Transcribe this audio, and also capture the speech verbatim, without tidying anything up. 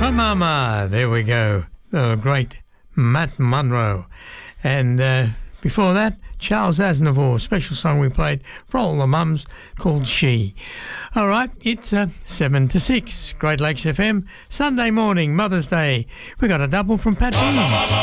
My Mama, there we go. The great Matt Munro. And uh, before that, Charles Aznavour, special song we played for all the mums called She. All right, it's uh, seven to six, Great Lakes F M, Sunday morning, Mother's Day. We got a double from Pat Dean.